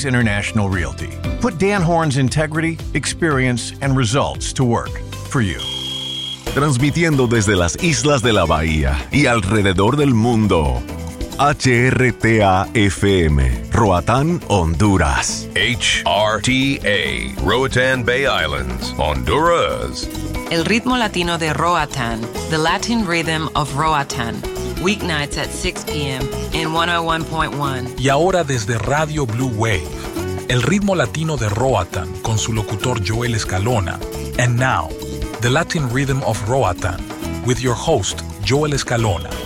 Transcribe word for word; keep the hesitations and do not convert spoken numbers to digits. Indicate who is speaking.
Speaker 1: Chase International Realty. Put Dan Horn's integrity, experience, and results to work for you.
Speaker 2: Transmitiendo desde las islas de la bahía y alrededor del mundo. H R T A F M, Roatán, Honduras.
Speaker 3: H R T A, Roatan Bay Islands, Honduras.
Speaker 4: El ritmo latino de Roatán, the Latin rhythm of Roatán. Weeknights at six p.m. in one oh one point one.
Speaker 5: Y ahora desde Radio Blue Wave, el ritmo latino de Roatán con su locutor Joel Escalona. And now, the Latin rhythm of Roatán with your host Joel Escalona.